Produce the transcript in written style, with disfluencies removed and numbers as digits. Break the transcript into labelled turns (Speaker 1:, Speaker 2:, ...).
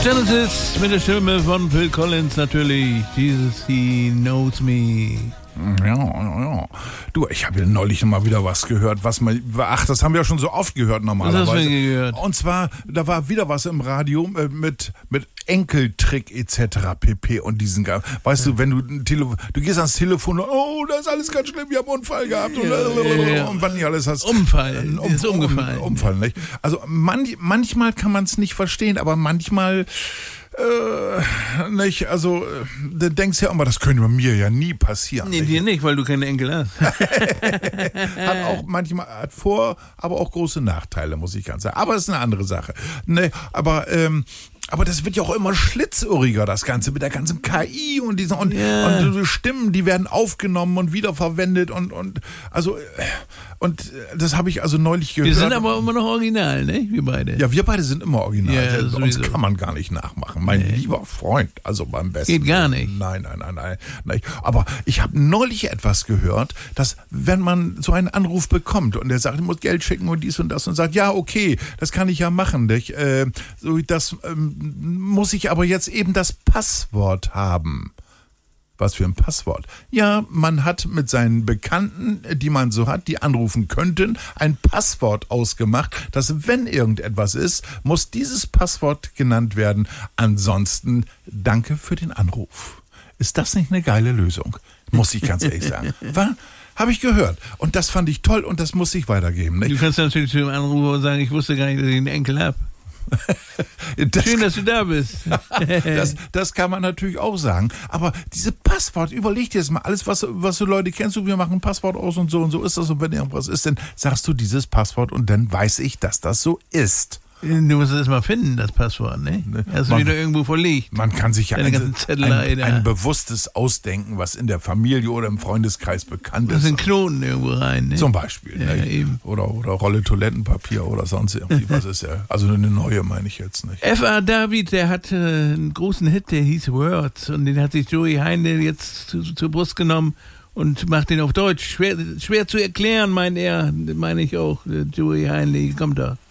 Speaker 1: Genesis mit der Stimme von Phil Collins natürlich. Jesus, he knows me.
Speaker 2: Ja. Du, ich habe ja neulich mal wieder was gehört, das haben wir ja schon so oft gehört normalerweise.
Speaker 1: Was hast du denn gehört?
Speaker 2: Und zwar, da war wieder was im Radio mit Enkeltrick etc. pp. Und diesen, weißt du, wenn du gehst ans Telefon, oh, das ist alles ganz schlimm, wir haben einen Unfall gehabt und wann nicht alles hast.
Speaker 1: Unfall, ist umgefallen.
Speaker 2: Unfall, nicht? Also manchmal kann man es nicht verstehen, aber manchmal nicht, also du denkst ja immer, das könnte bei mir ja nie passieren.
Speaker 1: Nee, dir nicht, weil du keine Enkel hast.
Speaker 2: Hat Vor-, aber auch große Nachteile, muss ich ganz sagen. Aber das ist eine andere Sache. Nee, aber das wird ja auch immer schlitzohriger, das Ganze mit der ganzen KI und diesen und die Stimmen, die werden aufgenommen und wiederverwendet und das habe ich also neulich gehört.
Speaker 1: Wir sind aber immer noch original, ne? Wir beide.
Speaker 2: Ja, wir beide sind immer original.
Speaker 1: Ja,
Speaker 2: uns kann man gar nicht nachmachen. Mein lieber Freund, also beim besten.
Speaker 1: Geht gar nicht.
Speaker 2: Nein. Aber ich habe neulich etwas gehört, dass wenn man so einen Anruf bekommt und der sagt, ich muss Geld schicken und dies und das und sagt, ja, okay, das kann ich ja machen. Muss ich aber jetzt eben das Passwort haben. Was für ein Passwort? Ja, man hat mit seinen Bekannten, die man so hat, die anrufen könnten, ein Passwort ausgemacht, dass wenn irgendetwas ist, muss dieses Passwort genannt werden. Ansonsten danke für den Anruf. Ist das nicht eine geile Lösung? Muss ich ganz ehrlich sagen. Habe ich gehört. Und das fand ich toll und das muss ich weitergeben. Nicht?
Speaker 1: Du kannst natürlich zu dem Anrufer sagen, ich wusste gar nicht, dass ich einen Enkel habe. Schön, dass du da bist.
Speaker 2: Das kann man natürlich auch sagen. Aber diese Passwort, überleg dir das mal. Alles, was du Leute kennst, wir machen ein Passwort aus und so ist das. Und wenn irgendwas ist, dann sagst du dieses Passwort und dann weiß ich, dass das so ist.
Speaker 1: Du musst es mal finden, das Passwort, ne? Hast du wieder irgendwo verlegt.
Speaker 2: Man kann sich ja ein bewusstes Ausdenken, was in der Familie oder im Freundeskreis bekannt ist.
Speaker 1: Das sind Knoten irgendwo rein, ne?
Speaker 2: Zum Beispiel.
Speaker 1: Ja, eben.
Speaker 2: Oder Rolle Toilettenpapier oder sonst irgendwie. Was ist ja? Also eine neue meine ich jetzt nicht.
Speaker 1: F.A. David, der hat einen großen Hit, der hieß Words. Und den hat sich Joey Heine jetzt zur Brust genommen und macht den auf Deutsch. Schwer zu erklären, meine ich auch. Joey Heine, kommt da.